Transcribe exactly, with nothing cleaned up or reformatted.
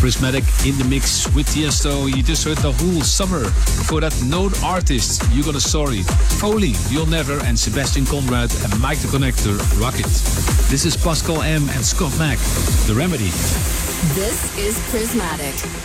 Prismatic in the mix with Tiesto. You just heard the whole summer. Before that, Known Artist, You Got a Story. Foley, You'll Never, and Sebastian Conrad and Mike the Connector, Rocket. This is Pascal M and Scott Mack, The Remedy. This is Prismatic.